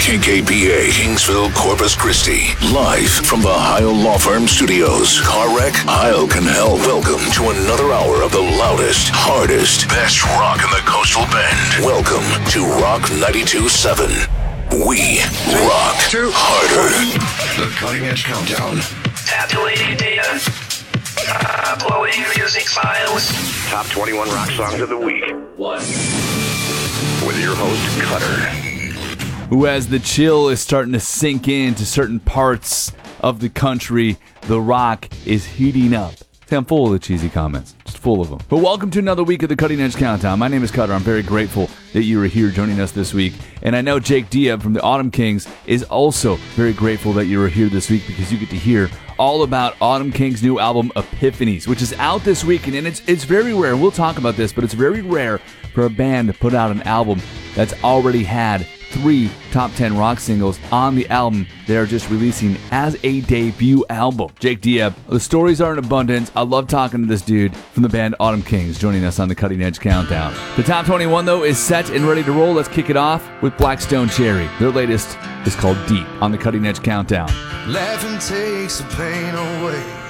KKPA, Kingsville, Corpus Christi. Live from the Heil Law Firm Studios. Car wreck? Heil can help. Welcome to another hour of the loudest, hardest, best rock in the Coastal Bend. Welcome to Rock 92.7. We rock harder. The Cutting Edge Countdown. Tabulating data. Uploading music files. Top 21 rock songs of the week. With your host, Cutter. Who, as the chill is starting to sink into certain parts of the country, the rock is heating up. See, I'm full of the cheesy comments. Just full of them. But welcome to another week of the Cutting Edge Countdown. My name is Cutter. I'm very grateful that you are here joining us this week. And I know Jake Diab from the Autumn Kings is also very grateful that you are here this week because you get to hear all about Autumn Kings' new album, Epiphanies, which is out this weekend. And it's very rare. We'll talk about this, but it's very rare for a band to put out an album that's already had 3 top 10 rock singles on the album they are just releasing as a debut album. Jake Diab, the stories are in abundance. I love talking to this dude from the band Autumn Kings, joining us on the Cutting Edge Countdown. The top 21, though, is set and ready to roll. Let's kick it off with Black Stone Cherry. Their latest is called Deep on the Cutting Edge Countdown. Laughing takes the pain away.